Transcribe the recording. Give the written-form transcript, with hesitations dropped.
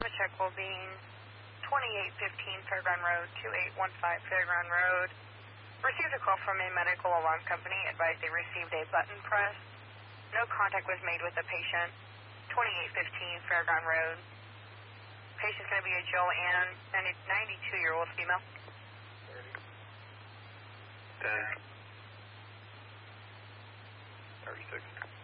The check will be 2815 Fairground Road, 2815 Fairground Road. Received a call from a medical alarm company. Advised they received a button press. No contact was made with the patient. 2815 Fairground Road. Patient's going to be a Joanne, and a 92-year-old female. 10. 36.